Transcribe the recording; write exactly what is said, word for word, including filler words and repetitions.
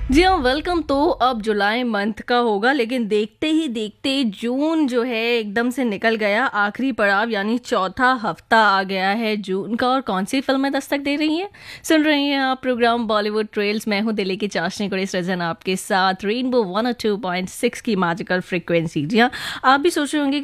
जी हाँ, वेलकम। तो अब जुलाई मंथ का होगा, लेकिन देखते ही देखते जून जो है एकदम से निकल गया। आखिरी पड़ाव यानी चौथा हफ्ता आ गया है जून का। और कौन सी फिल्में दस्तक दे रही हैं? सुन रही हैं आप प्रोग्राम बॉलीवुड ट्रेल्स। मैं हूँ दिल्ली की चाशनी कुड़ी सृजन, आपके साथ रेनबो वन और टू पॉइंट सिक्स की मैजिकल फ्रिक्वेंसी। जी हाँ, आप भी सोच रहे होंगे